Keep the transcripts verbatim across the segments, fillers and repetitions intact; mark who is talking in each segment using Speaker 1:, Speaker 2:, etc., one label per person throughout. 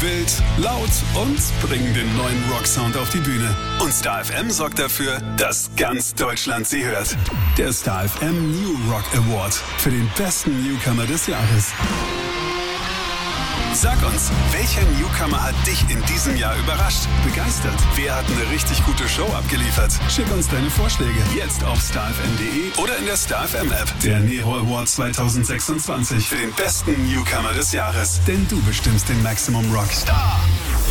Speaker 1: Wild, laut und bringen den neuen Rock-Sound auf die Bühne. Und Star F M sorgt dafür, dass ganz Deutschland sie hört. Der Star F M New Rock Award für den besten Newcomer des Jahres. Sag uns, welcher Newcomer hat dich in diesem Jahr überrascht, begeistert? Wer hat eine richtig gute Show abgeliefert? Schick uns deine Vorschläge jetzt auf star f m punkt d e oder in der Star F M App. Der Nero Award zwanzig sechsundzwanzig für den besten Newcomer des Jahres. Denn du bestimmst den Maximum Rock. Star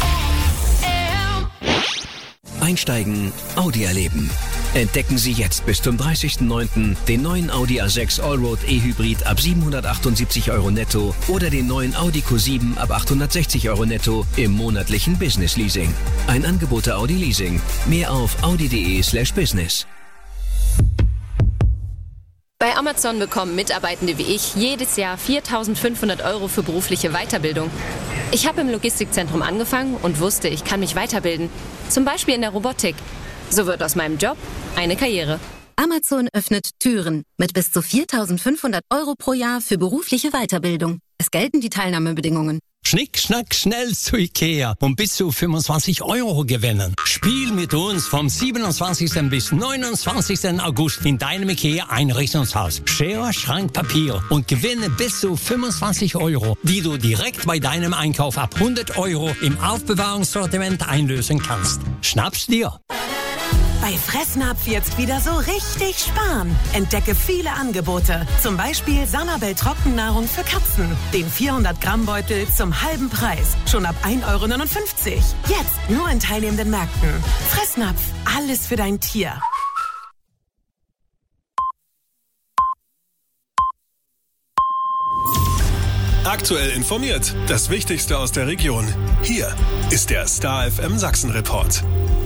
Speaker 2: Einsteigen, Audi erleben. Entdecken Sie jetzt bis zum dreißigsten neunten den neuen Audi A sechs Allroad E-Hybrid ab siebenhundertachtundsiebzig Euro netto oder den neuen Audi Q sieben ab achthundertsechzig Euro netto im monatlichen Business Leasing. Ein Angebot der Audi Leasing. Mehr auf audi.de slash business.
Speaker 3: Bei Amazon bekommen Mitarbeitende wie ich jedes Jahr viertausendfünfhundert Euro für berufliche Weiterbildung. Ich habe im Logistikzentrum angefangen und wusste, ich kann mich weiterbilden. Zum Beispiel in der Robotik. So wird aus meinem Job eine Karriere.
Speaker 4: Amazon öffnet Türen mit bis zu viertausendfünfhundert Euro pro Jahr für berufliche Weiterbildung. Es gelten die Teilnahmebedingungen.
Speaker 5: Schnick, schnack, schnell zu Ikea und bis zu fünfundzwanzig Euro gewinnen. Spiel mit uns vom siebenundzwanzigsten bis neunundzwanzigsten August in deinem Ikea-Einrichtungshaus. Schere, Schrank, Papier und gewinne bis zu fünfundzwanzig Euro, die du direkt bei deinem Einkauf ab hundert Euro im Aufbewahrungssortiment einlösen kannst. Schnapp's dir!
Speaker 6: Bei Fressnapf jetzt wieder so richtig sparen. Entdecke viele Angebote. Zum Beispiel Sanabel Trockennahrung für Katzen. Den vierhundert Gramm Beutel zum halben Preis. Schon ab ein Euro neunundfünfzig. Jetzt nur in teilnehmenden Märkten. Fressnapf. Alles für dein Tier.
Speaker 1: Aktuell informiert. Das Wichtigste aus der Region. Hier ist der Star F M Sachsen Report.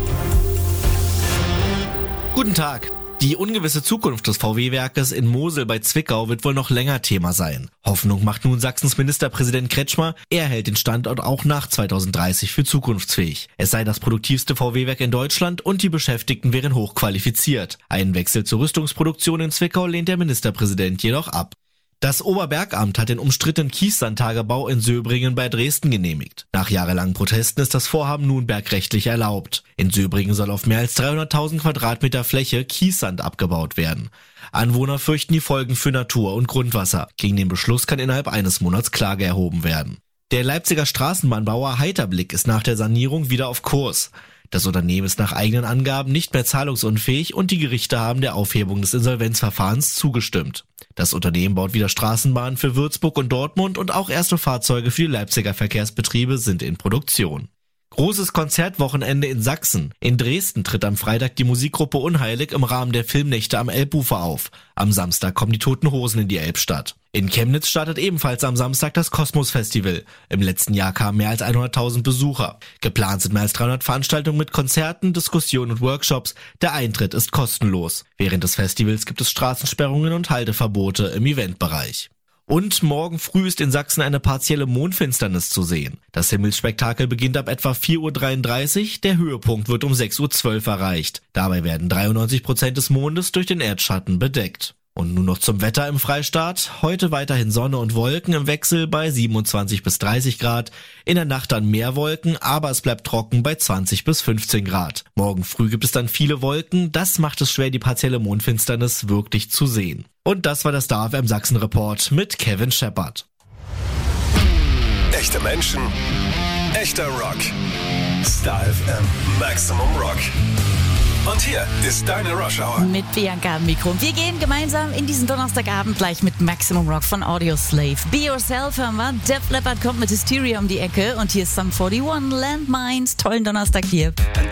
Speaker 7: Guten Tag. Die ungewisse Zukunft des V W-Werkes in Mosel bei Zwickau wird wohl noch länger Thema sein. Hoffnung macht nun Sachsens Ministerpräsident Kretschmer. Er hält den Standort auch nach zweitausenddreißig für zukunftsfähig. Es sei das produktivste V W-Werk in Deutschland und die Beschäftigten wären hochqualifiziert. Einen Wechsel zur Rüstungsproduktion in Zwickau lehnt der Ministerpräsident jedoch ab. Das Oberbergamt hat den umstrittenen Kiessandtagebau in Söbringen bei Dresden genehmigt. Nach jahrelangen Protesten ist das Vorhaben nun bergrechtlich erlaubt. In Söbringen soll auf mehr als dreihunderttausend Quadratmeter Fläche Kiessand abgebaut werden. Anwohner fürchten die Folgen für Natur und Grundwasser. Gegen den Beschluss kann innerhalb eines Monats Klage erhoben werden. Der Leipziger Straßenbahnbauer Heiterblick ist nach der Sanierung wieder auf Kurs. Das Unternehmen ist nach eigenen Angaben nicht mehr zahlungsunfähig und die Gerichte haben der Aufhebung des Insolvenzverfahrens zugestimmt. Das Unternehmen baut wieder Straßenbahnen für Würzburg und Dortmund und auch erste Fahrzeuge für die Leipziger Verkehrsbetriebe sind in Produktion. Großes Konzertwochenende in Sachsen. In Dresden tritt am Freitag die Musikgruppe Unheilig im Rahmen der Filmnächte am Elbufer auf. Am Samstag kommen die Toten Hosen in die Elbstadt. In Chemnitz startet ebenfalls am Samstag das Kosmos Festival. Im letzten Jahr kamen mehr als hunderttausend Besucher. Geplant sind mehr als dreihundert Veranstaltungen mit Konzerten, Diskussionen und Workshops. Der Eintritt ist kostenlos. Während des Festivals gibt es Straßensperrungen und Halteverbote im Eventbereich. Und morgen früh ist in Sachsen eine partielle Mondfinsternis zu sehen. Das Himmelsspektakel beginnt ab etwa vier Uhr dreiunddreißig, der Höhepunkt wird um sechs Uhr zwölf erreicht. Dabei werden dreiundneunzig Prozent des Mondes durch den Erdschatten bedeckt. Und nun noch zum Wetter im Freistaat. Heute weiterhin Sonne und Wolken im Wechsel bei siebenundzwanzig bis dreißig Grad. In der Nacht dann mehr Wolken, aber es bleibt trocken bei zwanzig bis fünfzehn Grad. Morgen früh gibt es dann viele Wolken. Das macht es schwer, die partielle Mondfinsternis wirklich zu sehen. Und das war der Star F M Sachsen Report mit Kevin Shepard.
Speaker 1: Echte Menschen, echter Rock. Star F M Maximum Rock. Und hier ist deine Rush Hour.
Speaker 8: Mit Bianca am Mikro. Wir gehen gemeinsam in diesen Donnerstagabend gleich mit Maximum Rock von Audioslave. Be Yourself haben wir. Def Leppard kommt mit Hysteria um die Ecke. Und hier ist Sum einundvierzig, Landmines. Tollen Donnerstag hier.